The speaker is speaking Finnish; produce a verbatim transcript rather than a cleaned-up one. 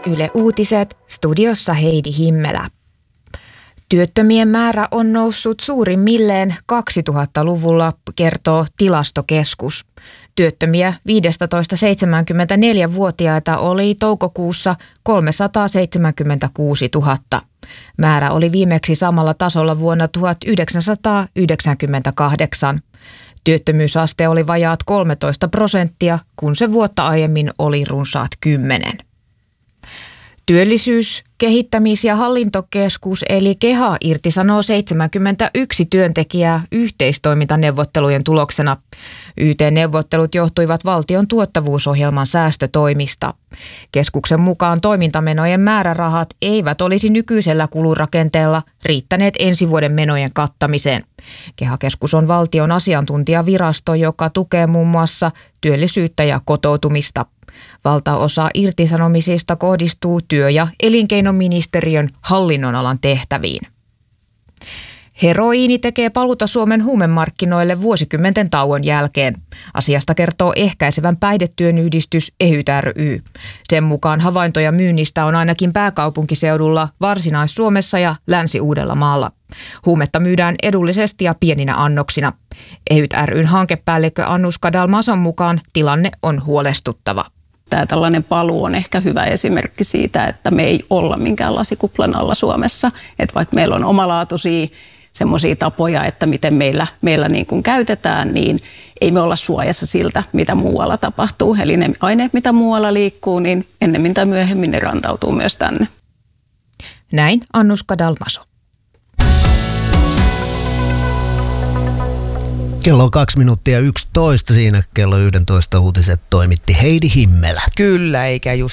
Yle Uutiset, studiossa Heidi Himmelä. Työttömien määrä on noussut suurimmilleen kaksituhattaluvulla, kertoo Tilastokeskus. Työttömiä viisitoista–seitsemänkymmentäneljä-vuotiaita oli toukokuussa kolmesataaseitsemänkymmentäkuusituhatta. Määrä oli viimeksi samalla tasolla vuonna tuhatyhdeksänsataayhdeksänkymmentäkahdeksan. Työttömyysaste oli vajaat kolmetoista prosenttia, kun se vuotta aiemmin oli runsaat kymmenen. Työllisyys-, kehittämis- ja hallintokeskus eli KEHA irtisanoo seitsemänkymmentäyksi työntekijää yhteistoimintaneuvottelujen tuloksena. Y T-neuvottelut johtuivat valtion tuottavuusohjelman säästötoimista. Keskuksen mukaan toimintamenojen määrärahat eivät olisi nykyisellä kulurakenteella riittäneet ensi vuoden menojen kattamiseen. KEHA-keskus on valtion asiantuntijavirasto, joka tukee muun muassa työllisyyttä ja kotoutumista. Valtaosa irtisanomisista kohdistuu työ- ja elinkeinoministeriön hallinnonalan tehtäviin. Heroiini tekee paluuta Suomen huumemarkkinoille vuosikymmenten tauon jälkeen. Asiasta kertoo ehkäisevän päihdetyön yhdistys EHYT ry. Sen mukaan havaintoja myynnistä on ainakin pääkaupunkiseudulla, Varsinais-Suomessa ja Länsi-Uudellamaalla. Huumetta myydään edullisesti ja pieninä annoksina. EHYT ry:n hankepäällikkö Annuska Dalmason mukaan tilanne on huolestuttava. Tämä tällainen paluu on ehkä hyvä esimerkki siitä, että me ei olla minkään lasikuplan alla Suomessa. Että vaikka meillä on omalaatuisia semmoisia tapoja, että miten meillä, meillä niin kuin käytetään, niin ei me olla suojassa siltä, mitä muualla tapahtuu. Eli ne aineet, mitä muualla liikkuu, niin ennemmin tai myöhemmin ne rantautuu myös tänne. Näin Annuska Dalmaso. Kello on kaksi minuuttia yksitoista, siinä kello yksitoista uutiset toimitti Heidi Himmelä. Kyllä, eikä just